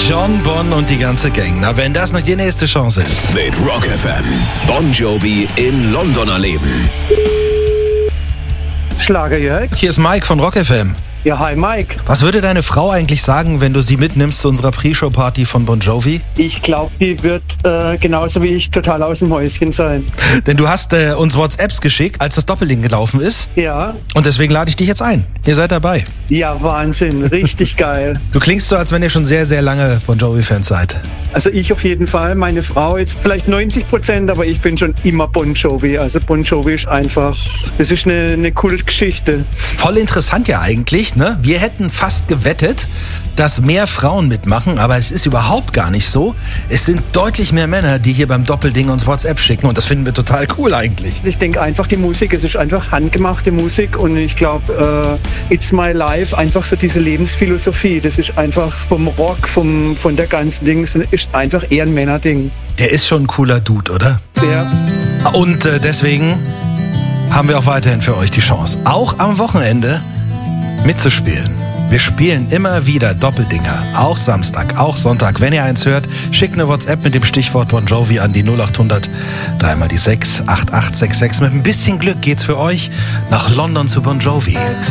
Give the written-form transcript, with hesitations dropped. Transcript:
John Bon und die ganze Gang. Na, wenn das nicht die nächste Chance ist. Mit Rock FM. Bon Jovi in London erleben. Schlager Jörg. Hier ist Mike von Rock FM. Ja, hi Mike. Was würde deine Frau eigentlich sagen, wenn du sie mitnimmst zu unserer Pre-Show-Party von Bon Jovi? Ich glaube, die wird genauso wie ich total aus dem Häuschen sein. Denn du hast uns WhatsApps geschickt, als das Doppelding gelaufen ist. Ja. Und deswegen lade ich dich jetzt ein. Ihr seid dabei. Ja, Wahnsinn. Richtig geil. Du klingst so, als wenn ihr schon sehr, sehr lange Bon Jovi-Fans seid. Also ich auf jeden Fall. Meine Frau jetzt vielleicht 90%, aber ich bin schon immer Bon Jovi. Also Bon Jovi ist einfach, das ist eine Kultgeschichte. Voll interessant ja eigentlich, ne? Wir hätten fast gewettet, dass mehr Frauen mitmachen, aber es ist überhaupt gar nicht so. Es sind deutlich mehr Männer, die hier beim Doppelding uns WhatsApp schicken und das finden wir total cool eigentlich. Ich denke einfach die Musik, es ist einfach handgemachte Musik und ich glaube, It's My Life, einfach so diese Lebensphilosophie, das ist einfach vom Rock, von der ganzen Ding, ist einfach eher ein Männerding. Der ist schon ein cooler Dude, oder? Sehr. Und deswegen haben wir auch weiterhin für euch die Chance, auch am Wochenende mitzuspielen. Wir spielen immer wieder Doppeldinger, auch Samstag, auch Sonntag. Wenn ihr eins hört, schickt eine WhatsApp mit dem Stichwort Bon Jovi an die 0800 3 mal die 6 8866. Mit ein bisschen Glück geht's für euch nach London zu Bon Jovi.